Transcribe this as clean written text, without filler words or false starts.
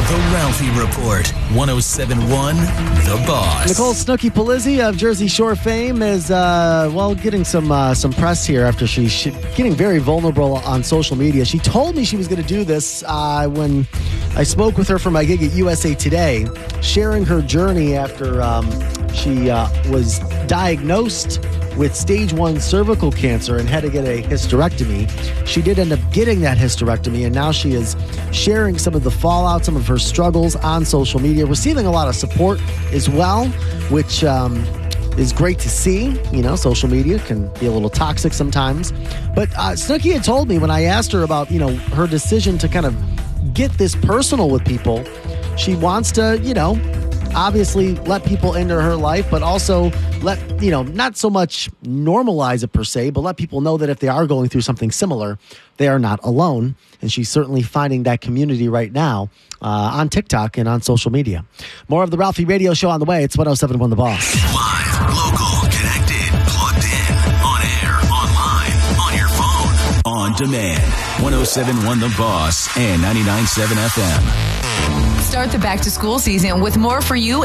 The Ralphie Report, 107.1 The Boss. Nicole Snooki Polizzi of Jersey Shore fame is, getting some press here after she's getting very vulnerable on social media. She told me she was going to do this when I spoke with her for my gig at USA Today, sharing her journey after she was diagnosed with stage 1 cervical cancer and had to get a hysterectomy. She did end up getting that hysterectomy, and now she is sharing some of the fallout, some of her struggles on social media, receiving a lot of support as well, which is great to see. You know, social media can be a little toxic sometimes. But Snooki had told me when I asked her about, her decision to kind of get this personal with people, she wants to, obviously let people into her life, but also let, not so much normalize it per se, but let people know that if they are going through something similar, they are not alone. And she's certainly finding that community right now on TikTok and on social media. More of the Ralphie Radio Show on the way. It's 107.1 The Boss. Live, local, connected, plugged in, on air, online, on your phone, on demand. 107.1 The Boss and 99.7 FM. Start the back-to-school season with more for you